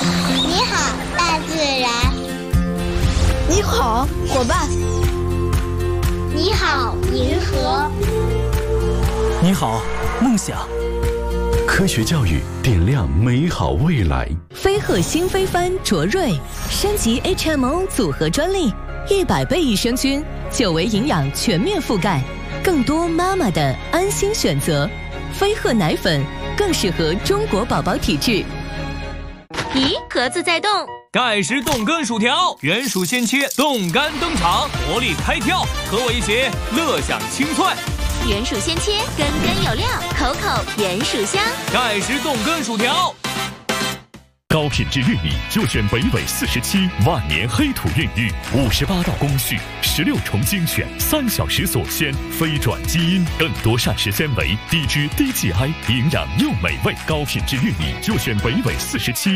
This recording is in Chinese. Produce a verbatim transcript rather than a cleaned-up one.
你好，大自然。 你好，伙伴。 你好，银河。 你好，梦想。 科学教育点亮美好未来。 飞鹤新飞帆卓瑞升级 H M O 组合专利，一百倍益生菌，久违营养全面覆盖，更多妈妈的安心选择。飞鹤奶粉更适合中国宝宝体质。 咦，盒子在动。 盖世冻根薯条，原薯鲜切，冻干登场，活力开跳，和我一起乐享清脆。 原薯鲜切，根根有料，口口原薯香。 盖世冻根薯条。 高品质玉米就选北纬四十七万年黑土孕育，五十八道工序，十六重精选，三小时锁鲜，非转基因，更多膳食纤维，低脂低 G I， 营养又美味。高品质玉米就选北纬四十七